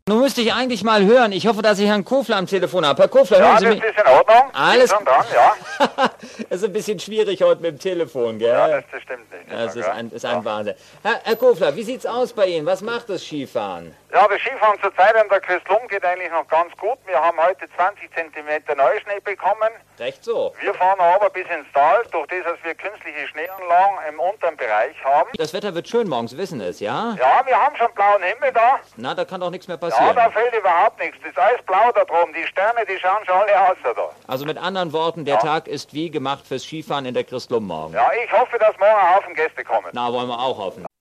Nun müsste ich eigentlich mal hören. Ich hoffe, dass ich Herrn Kofler am Telefon habe. Herr Kofler, hören Sie mich? Ja, das ist in Ordnung. Alles schon dran, ja. Es ist ein bisschen schwierig heute mit dem Telefon, gell? Ja, das stimmt nicht. Das ist ein Wahnsinn. Herr Kofler, wie sieht's aus bei Ihnen? Was macht das Skifahren? Ja, das Skifahren zurzeit an der Christlum geht eigentlich noch ganz gut. Wir haben heute 20 cm Neuschnee bekommen. Recht so. Wir fahren aber bis ins Tal, durch das, dass wir künstliche Schneeanlagen im unteren Bereich haben. Das Wetter wird schön morgens, wissen es, ja? Ja, wir haben schon blauen Himmel da. Na, da kann doch nichts mehr Ja, passieren. da fehlt überhaupt nichts. Das ist alles blau da drum. Die Sterne, die schauen schon alle aus da. Also mit anderen Worten, der Tag ist wie gemacht fürs Skifahren in der Christlum morgen. Ja, ich hoffe, dass morgen ein Haufen Gäste kommen. Na, wollen wir auch hoffen.